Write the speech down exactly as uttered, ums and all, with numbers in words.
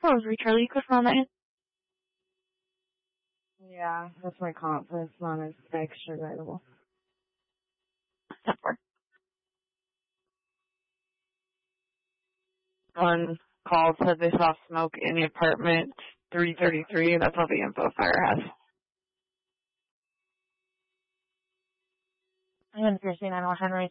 was Charlie question on that end? Yeah, that's my comp, but it's not as extra valuable. That's four. One call said they saw smoke in the apartment three thirty-three. That's all the info fire has. And Christine, I know Henry